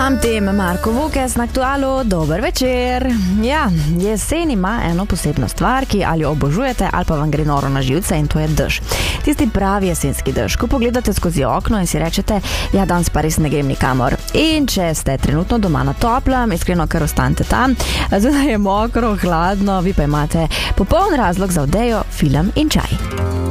Am tem Marko Vukes na Aktualu, dober večer. Ja, jesen ima eno posebno stvar, ki ali jo obožujete ali pa vam gre noro na živce, in to je dež. Tisti pravi jesenski dež, ko pogledate skozi okno in si rečete, ja, danes pa res ne grem nikamor. In če ste trenutno doma na toplem, iskreno kar ostanete tam, zdaj je mokro, hladno, vi pa imate popoln razlog za odejo, film in čaj.